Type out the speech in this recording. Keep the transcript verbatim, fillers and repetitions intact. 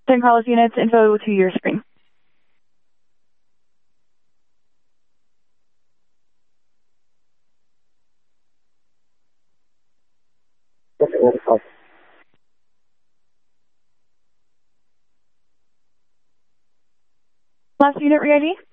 San Carlos units, info to your screen. Last unit, re-I D.